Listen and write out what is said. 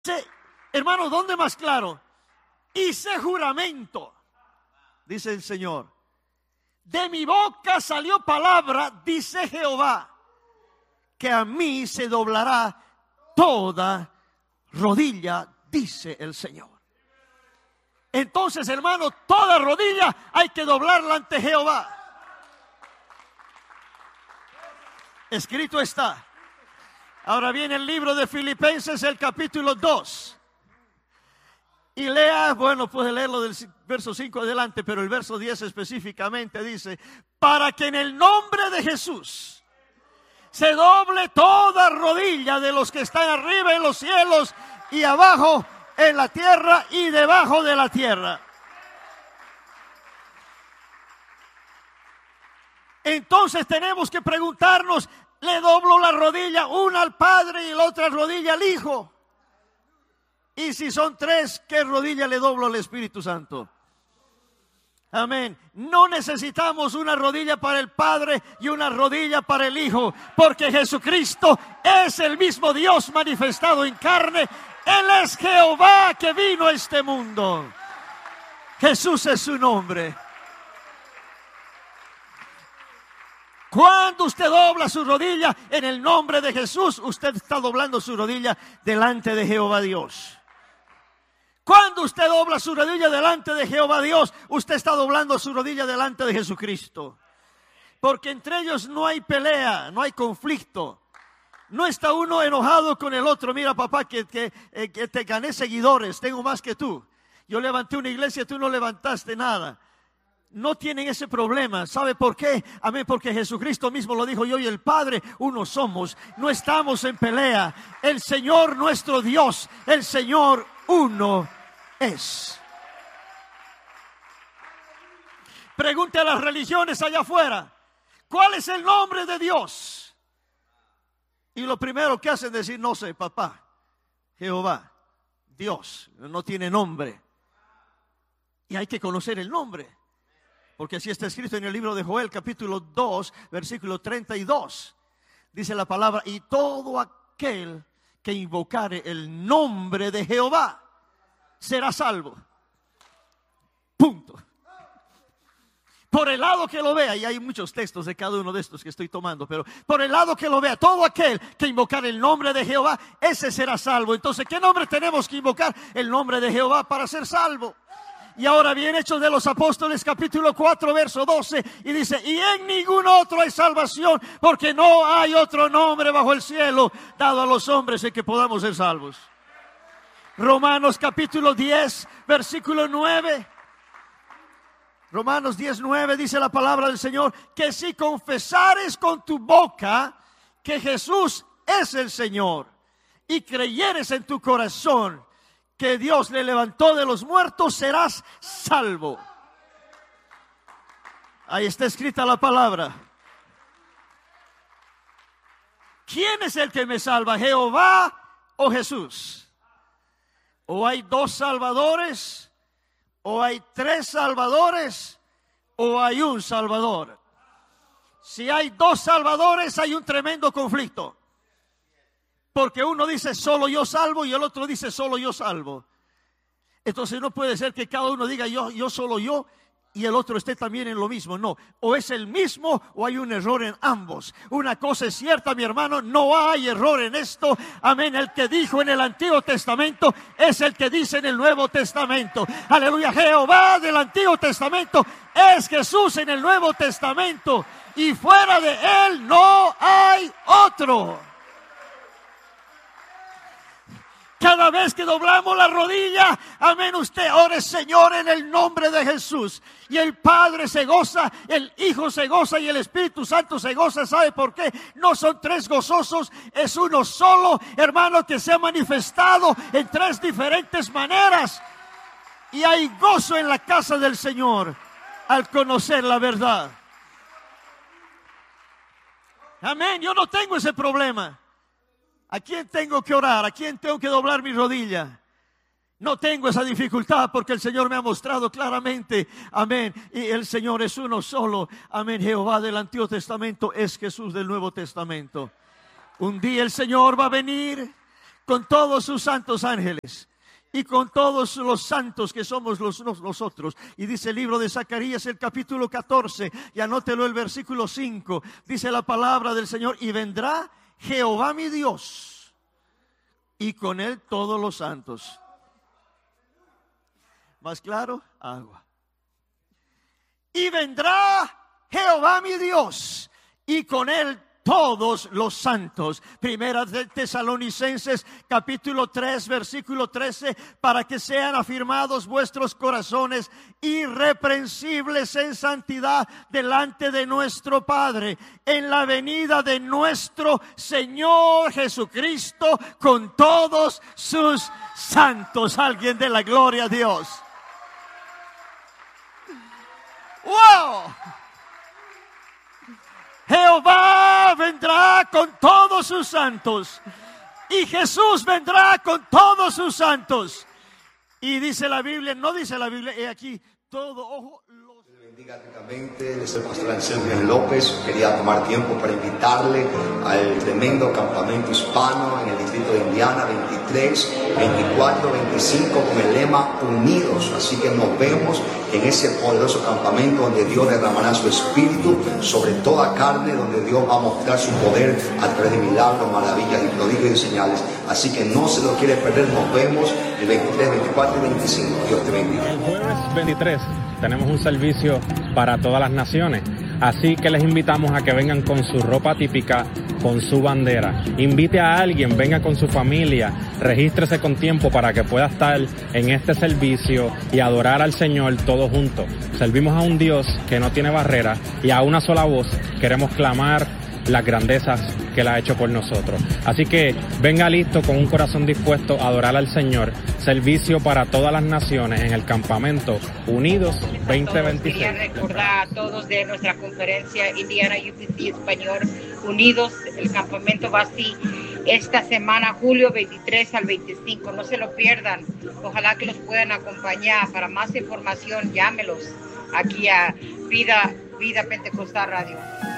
Hermano, ¿dónde más claro? Hice juramento, dice el Señor. De mi boca salió palabra, dice Jehová, que a mí se doblará toda rodilla, dice el Señor. Entonces, hermano, toda rodilla hay que doblarla ante Jehová. Escrito está. Ahora viene el libro de Filipenses, el capítulo 2. Y lea, bueno, puede leerlo del verso 5 adelante, pero el verso 10 específicamente dice: para que en el nombre de Jesús se doble toda rodilla de los que están arriba en los cielos y abajo en la tierra y debajo de la tierra. Entonces tenemos que preguntarnos: ¿le doblo la rodilla una al Padre y la otra rodilla al Hijo? Y si son tres, ¿qué rodilla le doblo al Espíritu Santo? Amén. No necesitamos una rodilla para el Padre y una rodilla para el Hijo, porque Jesucristo es el mismo Dios manifestado en carne. Él es Jehová que vino a este mundo. Jesús es su nombre. Cuando usted dobla su rodilla en el nombre de Jesús, usted está doblando su rodilla delante de Jehová Dios. Cuando usted dobla su rodilla delante de Jehová Dios, usted está doblando su rodilla delante de Jesucristo. Porque entre ellos no hay pelea, no hay conflicto. No está uno enojado con el otro. Mira, papá, que te gané seguidores, tengo más que tú. Yo levanté una iglesia, tú no levantaste nada. No tienen ese problema. ¿Sabe por qué? Amén, porque Jesucristo mismo lo dijo: yo y el Padre uno somos. No estamos en pelea. El Señor nuestro Dios, el Señor uno es. Pregunte a las religiones allá afuera: ¿cuál es el nombre de Dios? Y lo primero que hacen es decir: no sé, papá, Jehová, Dios, no tiene nombre. Y hay que conocer el nombre. Porque así está escrito en el libro de Joel, capítulo 2, versículo 32. Dice la palabra: y todo aquel que invocare el nombre de Jehová será salvo. Punto. Por el lado que lo vea, y hay muchos textos de cada uno de estos que estoy tomando, pero por el lado que lo vea, todo aquel que invocare el nombre de Jehová, ese será salvo. Entonces, ¿qué nombre tenemos que invocar? El nombre de Jehová para ser salvo. Y ahora viene Hechos de los Apóstoles, capítulo 4, verso 12, y dice: y en ningún otro hay salvación, porque no hay otro nombre bajo el cielo dado a los hombres en que podamos ser salvos. Romanos capítulo 10, versículo 9. Romanos 10, 9 dice la palabra del Señor: que si confesares con tu boca que Jesús es el Señor y creyeres en tu corazón que Dios le levantó de los muertos, serás salvo. Ahí está escrita la palabra. ¿Quién es el que me salva? ¿Jehová o Jesús? ¿O hay dos salvadores? ¿O hay tres salvadores? ¿O hay un salvador? Si hay dos salvadores, hay un tremendo conflicto. Porque uno dice: solo yo salvo, y el otro dice: solo yo salvo. Entonces no puede ser que cada uno diga yo solo yo, y el otro esté también en lo mismo. No, o es el mismo o hay un error en ambos. Una cosa es cierta, mi hermano: no hay error en esto. Amén. El que dijo en el Antiguo Testamento es el que dice en el Nuevo Testamento. Aleluya. Jehová del Antiguo Testamento es Jesús en el Nuevo Testamento, y fuera de él no hay otro. Cada vez que doblamos la rodilla, amén, usted ore: Señor, en el nombre de Jesús. Y el Padre se goza, el Hijo se goza y el Espíritu Santo se goza. ¿Sabe por qué? No son tres gozosos, es uno solo, hermano, que se ha manifestado en tres diferentes maneras. Y hay gozo en la casa del Señor al conocer la verdad. Amén, yo no tengo ese problema. ¿A quién tengo que orar? ¿A quién tengo que doblar mi rodilla? No tengo esa dificultad, porque el Señor me ha mostrado claramente. Amén. Y el Señor es uno solo. Amén. Jehová del Antiguo Testamento es Jesús del Nuevo Testamento. Un día el Señor va a venir con todos sus santos ángeles y con todos los santos que somos nosotros. Y dice el libro de Zacarías, el capítulo 14, y anótelo el versículo 5, dice la palabra del Señor: y vendrá Jehová mi Dios, y con él todos los santos. Más claro, agua. Y vendrá Jehová mi Dios, y con él todos los santos. Primera de Tesalonicenses capítulo 3 versículo 13: para que sean afirmados vuestros corazones irreprensibles en santidad delante de nuestro Padre en la venida de nuestro Señor Jesucristo con todos sus santos. Alguien de la gloria a Dios. ¡Wow! Jehová vendrá con todos sus santos, y Jesús vendrá con todos sus santos. Y dice la Biblia, no dice la Biblia, he aquí todo ojo los... Bendiga ricamente, les el pastor Anselmo López. Quería tomar tiempo para invitarle al tremendo campamento hispano en el distrito de Indiana, 23, 24, 25, con el lema Unidos. Así que nos vemos en ese poderoso campamento donde Dios derramará su espíritu sobre toda carne, donde Dios va a mostrar su poder a través de milagros, maravillas y prodigios y señales. Así que no se lo quiere perder. Nos vemos el 23, 24 y 25. Dios te bendiga. El jueves 23 tenemos un servicio para todas las naciones, así que les invitamos a que vengan con su ropa típica, con su bandera. Invite a alguien, venga con su familia, regístrese con tiempo para que pueda estar en este servicio y adorar al Señor todos juntos. Servimos a un Dios que no tiene barreras, y a una sola voz queremos clamar las grandezas que Él ha hecho por nosotros. Así que venga listo con un corazón dispuesto a adorar al Señor. Servicio para todas las naciones en el campamento Unidos 2026. Quería recordar a todos de nuestra conferencia Indiana UPC Español Unidos. El campamento va así esta semana, julio 23 al 25. No se lo pierdan. Ojalá que los puedan acompañar. Para más información, llámelos aquí a Vida Pentecostal Radio.